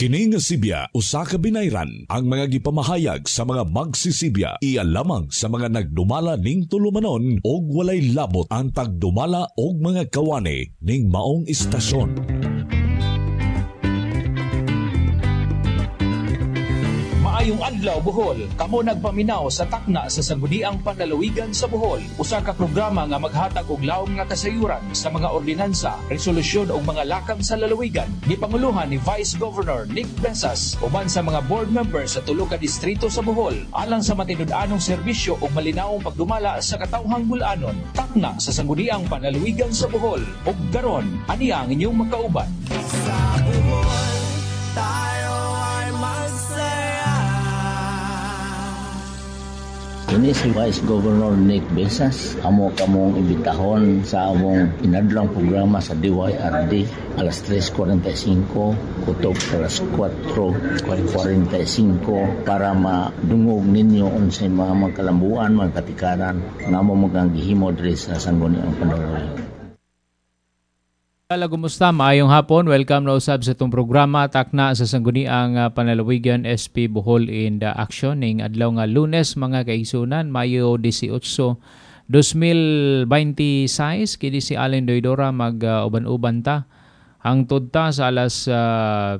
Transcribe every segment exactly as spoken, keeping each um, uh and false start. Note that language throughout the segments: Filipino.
Kini nga Sibya usa ka binayran ang mga gipamahayag sa mga magsisibya iya lamang sa mga nagdumala ning tulumanon og walay labot ang pagdumala og mga kawani ning maong istasyon. Maayong adlaw Bohol, kamo nagpaminaw sa takna sa Sangguniang Panlalawigan sa Bohol. Usa ka programa nga maghatag og laom nga kasayuran sa mga ordinansa, resolusyon ug mga lakang sa lalawigan. Gipanguluhan ni Vice Governor Nick Besas uban sa mga board members sa tulo ka distrito sa Bohol alang sa matinud-anong serbisyo ug malinawong pagdumala sa katawhang bul-anon. Takna sa Sangguniang Panlalawigan sa Bohol. Ug karon, ani ang inyong makauban. Sa Bohol, tayo ay magsaya. Ini si Vice Governor Nick Besas. Amo kamong imbitahon sa among inadlang programa sa D Y R D alas tres kuwarenta y singko kutob alas kwatro kuwarenta y singko para madungog ninyo unsay mga magkalambuan, mga katikaran nga amo magangihimo diri sa Sangguniang Panlalawigan. Hello, kumusta? Maayong hapon. Welcome na usab sa itong programa Takna sa Sangguniang uh, Panlalawigan S P Bohol in the Action ning adlaw nga Lunes mga kaigsunan Mayo eighteen, twenty twenty-six. Kini si Allen Doidora mag uh, uban-uban ta hangtod ta sa alas uh,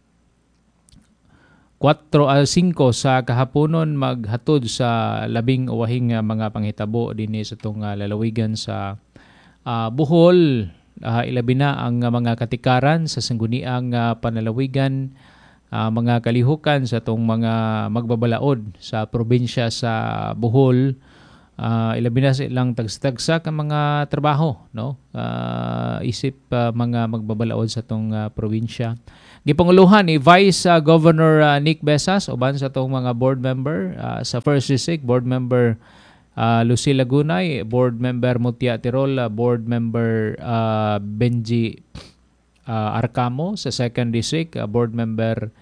kwatro al singko sa kahaponon maghatod sa labing uwahing uh, mga panghitabo dinhi sa itong uh, lalawigan sa uh, Bohol. Uh, ilabi na ang uh, mga katikaran sa Sangguniang uh, Panlalawigan, uh, mga kalihukan sa itong mga magbabalaod sa probinsya sa Bohol. Uh, ilabi na silang tagsa-tagsa ang mga trabaho, no? Uh, isip uh, mga magbabalaod sa itong uh, probinsya. Gipanguluhan ni Vice uh, Governor uh, Nick Besas uban sa itong mga board member uh, sa First District, board member Uh, Lucy Lagunay, board member Mutia Tirol, uh, board member uh, Benji uh, Arcamo sa second district, uh, board member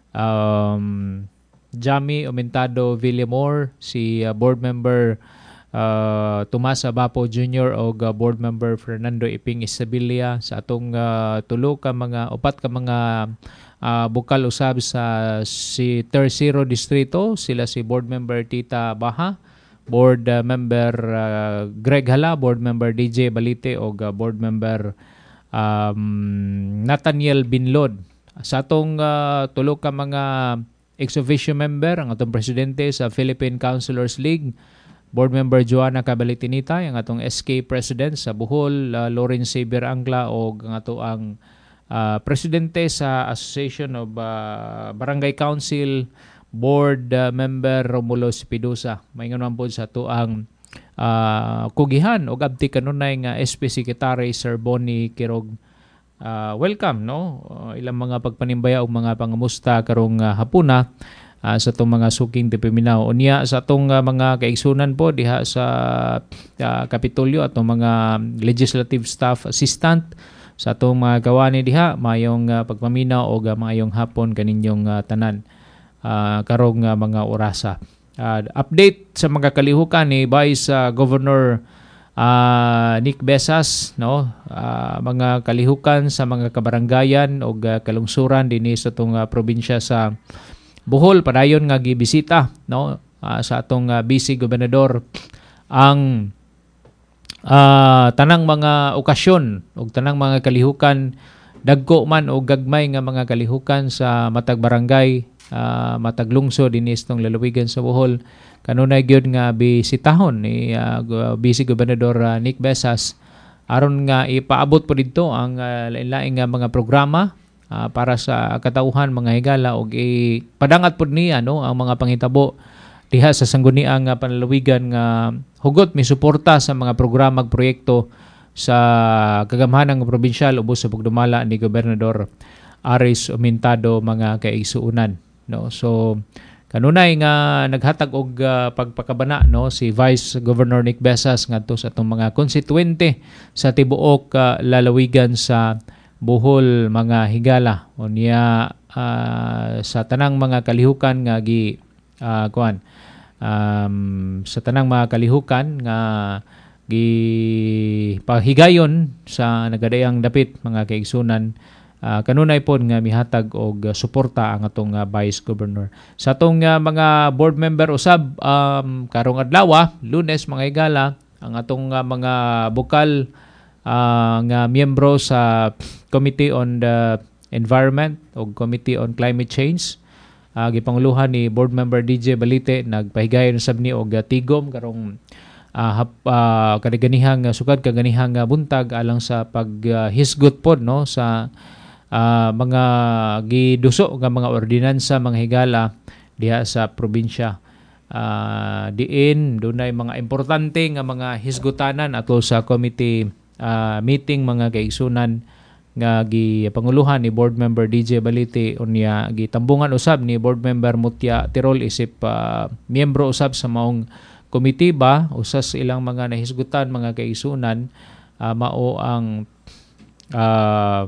um, Jami Omentado Villamor, si uh, board member uh, Tomas Abapo Junior o uh, board member Fernando Iping Isabilia sa atong uh, tulo ka mga upat ka mga uh, bukal usab sa si Tercero Distrito, sila si board member Tita Baha, board uh, member uh, Greg Hala, board member D J Balite o uh, board member um, Nathaniel Binlod. Sa atong uh, tulo ka mga ex-officio member, ang atong presidente sa Philippine Councilors League, board member Joanna Cabalitinita, ang atong S K president sa Bohol, uh, Lawrence Xavier Angla o ang ato ang uh, presidente sa Association of uh, Barangay Council board uh, member Romulo Spidosa. Maingon man po sa to ang uh, kugihan o abti kanunay nga S P Secretary Sir Bonnie Kirog. Uh, welcome, no? Uh, ilang mga pagpanimbaya o mga pangamusta karong uh, hapuna uh, sa itong mga suking tipiminaw. Unya sa itong uh, mga kaigsunan po diha sa uh, Kapitolyo at mga legislative staff assistant sa itong mga kawani diha, mayong uh, pagpaminaw o uh, mayong hapon kaninyong uh, tanan. Uh, karong uh, mga orasa. Uh, update sa mga kalihukan ni Vice uh, Governor uh, Nick Besas, no? Uh, mga kalihukan sa mga kabarangayan o uh, kalungsuran dinhi sa itong uh, probinsya sa Bohol. Padayon nga gibisita, no? Uh, sa atong uh, Vice Gobernador ang uh, tanang mga okasyon o tanang mga kalihukan, dagko man o gagmay nga mga kalihukan sa matag barangay, Uh, mataglungso dinis tong lalawigan sa Bohol. Kanunay gyud nga bisitahon ni uh, Vice Gobernador uh, Nick Besas aron nga ipaabot po dito ang uh, lain-laing nga mga programa uh, para sa katauhan mga higala og ipadangat pod niya, no, ang mga panghitabo diha sa Sangguniang uh, Panlalawigan nga hugot mi suporta sa mga programa ug proyekto sa kagamhanang probinsyal ubos sa pagdumala ni Gobernador Aris Omentado mga kaigsuunan. No, so kanunay nga naghatag og uh, pagpakabana, no, si Vice Governor Nick Besas ngadto sa atong mga konstituente sa tibuok uh, lalawigan sa Bohol mga higala. Unya uh, sa tanang mga kalihukan nga gi uh, kuan um, sa tanang mga kalihukan nga gi pahigayon sa nagadayang dapit mga kaigsunan uh, kanunay pod nga mihatag og uh, suporta ang atong uh, Vice Governor. Sa atong uh, mga board member usab um, karong adlaw, Lunes mga higala, ang atong uh, mga bukal uh, nga miyembro sa Committee on the Environment o Committee on Climate Change, uh, gipanguluhan ni board member D J Balite, nagpahigayon sab ni og uh, tigom karong uh, hap, uh, kaniganihang uh, sukad kaganihang uh, buntag alang sa paghisgot uh, pod no sa uh, mga giduso nga mga ordinansa mga higala diha sa probinsya. Uh, diin dunay mga importante nga mga hisgutanan ato sa committee uh, meeting mga kaigsunan nga gipanguluhan ni board member D J Balite unya gitambungan usab ni board member Mutya Tirol isip uh, miyembro usab sa maong komitiba. Usas ilang mga nahisgutan mga kaigsunan uh, mao ang uh,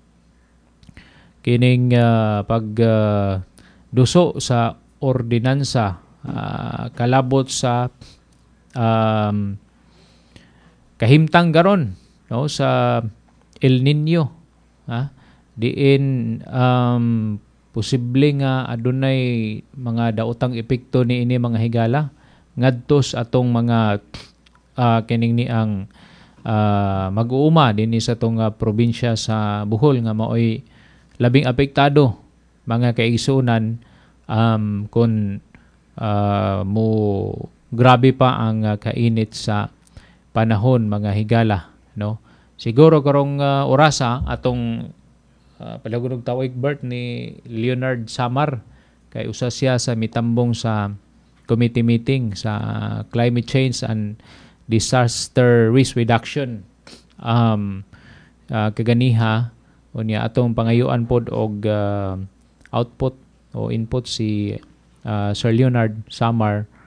kining uh, pag uh, duso sa ordinansa uh, kalabot sa um, kahimtang garon no sa El Nino, ha? Diin um, posible nga adunay mga daotang epekto ni ini mga higala ngadtos atong mga uh, kining ni ang uh, mag-uuma dinhi sa tong uh, probinsya sa Bohol nga maoy labing apektado mga kaigsunan um, kung uh, mo grabe pa ang uh, kainit sa panahon mga higala, no? Siguro karong uh, orasa atong uh, palagunog tawag birth ni Leonard Samar kay usa siya sa mitambong sa committee meeting sa climate change and disaster risk reduction um uh, kaganiha unya atong pangayuan pod og uh, output o input si uh, Sir Leonard Samar